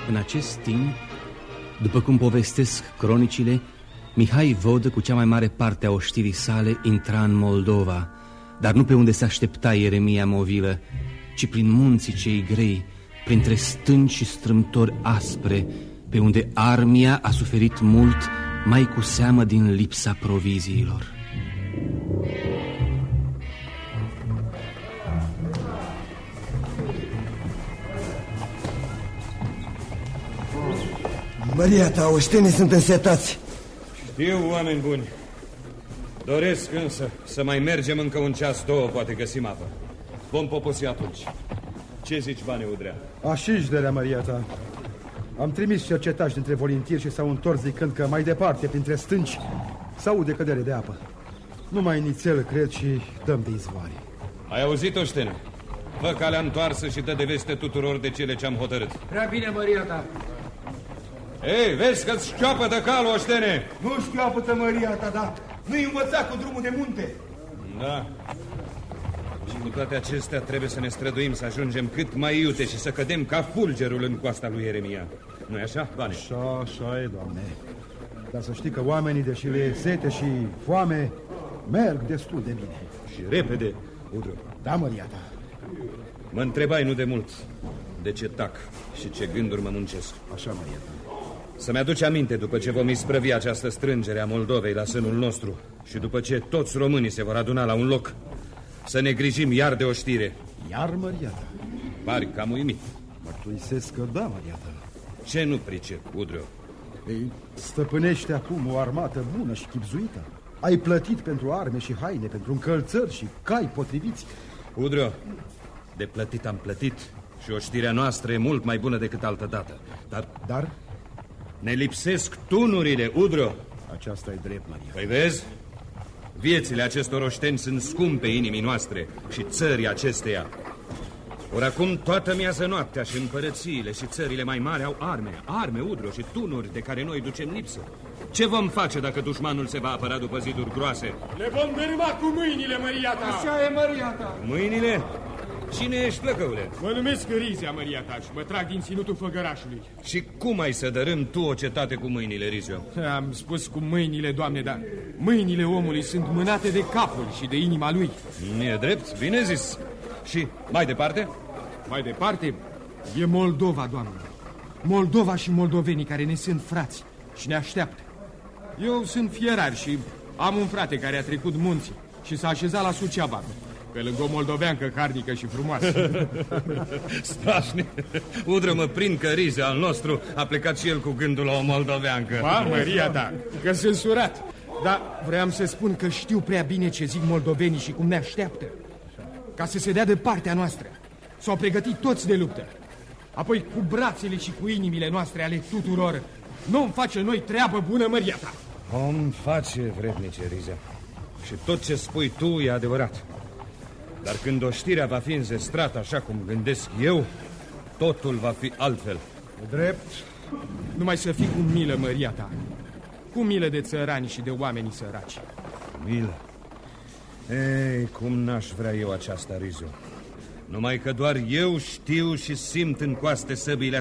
În acest timp, după cum povestesc cronicile, Mihai Vodă, cu cea mai mare parte a oștirii sale, intra în Moldova, dar nu pe unde se aștepta Ieremia Movilă, ci prin munții cei grei, printre stânci și strâmtori aspre, pe unde armia a suferit mult, mai cu seamă din lipsa proviziilor. Maria ta, oștenii sunt însetați. Știu, oameni buni. Doresc însă să mai mergem încă un ceas, două, poate găsim apă. Vom poposi atunci. Ce zici, Bane Udrea? Așiși de la Maria ta. Am trimis cercetași dintre voluntieri și s-au întors zicând că mai departe, printre stânci, s-aude cădere de apă. Numai nițel, cred, și dăm de izvoare. Ai auzit, oștene? Fă calea întoarsă și dă de veste tuturor de cele ce-am hotărât. Prea bine, Maria ta. Ei, vezi că-ți șchioapătă calul, oștene! Nu șchioapătă Maria ta, da. Nu-i învăța cu drumul de munte. Da. Și cu toate acestea trebuie să ne străduim să ajungem cât mai iute și să cădem ca fulgerul în coasta lui Ieremia. Nu-i așa, Bane? Așa e, Doamne. Dar să știi că oamenii, deși le e sete și foame, merg destul de bine. Și repede, Udru. Da, Maria ta. Mă întrebai nu de mult de ce tac și ce gânduri mă muncesc. Așa, Maria ta. Să-mi aduce aminte după ce vom isprăvi această strângere a Moldovei la sânul nostru și după ce toți românii se vor aduna la un loc, să ne grijim iar de oștire. Iar, Maria ta? Pari cam uimit. Mărturisesc că da, Maria ta. Ce nu pricep, Udru? Ei, stăpânește acum o armată bună și chipzuită. Ai plătit pentru arme și haine, pentru încălțări și cai potriviți. Udru, de plătit am plătit și oștirea noastră e mult mai bună decât altă dată. Dar? Ne lipsesc tunurile, Udru. Aceasta e drept, Maria. Păi vezi? Viețile acestor oșteni sunt scumpe inimii noastre și țării acesteia. Ori acum toată miază noaptea și împărățiile și țările mai mari au arme, Udru, și tunuri de care noi ducem lipsă. Ce vom face dacă dușmanul se va apăra după ziduri groase? Le vom dărâma cu mâinile, Maria ta. Așa e, Maria ta. Mâinile? Cine ești, plăcăule? Mă numesc Rizia, Maria ta, și mă trag din ținutul făgărașului. Și cum ai să dărâm tu o cetate cu mâinile, Rizio? Am spus cu mâinile, Doamne, dar mâinile omului sunt mânate de capul și de inima lui. E drept? Bine zis. Și mai departe? Mai departe e Moldova, Doamne. Moldova și moldovenii care ne sunt frați și ne așteaptă. Eu sunt fierar și am un frate care a trecut munții și s-a așezat la Suceava, pe lângă o moldoveancă harnică și frumoasă. Strașnic. Udră, mă prind că Rizia al nostru a plecat și el cu gândul la o moldoveancă. Ba, Maria ta, că sunt surat. Dar vreau să spun că știu prea bine ce zic moldovenii și cum ne așteaptă. Ca să se dea de partea noastră. S-au pregătit toți de luptă. Apoi cu brațele și cu inimile noastre ale tuturor nu-mi face noi treabă bună, Maria ta. Om face, vrednice, Rizia. Și tot ce spui tu e adevărat. Dar când oștirea va fi înzestrată așa cum gândesc eu, totul va fi altfel. Drept. Numai să fii cu milă, Maria ta. Cu milă de țărani și de oamenii săraci. Milă? Ei, cum n-aș vrea eu aceasta, Rizu. Numai că doar eu știu și simt în coaste săbile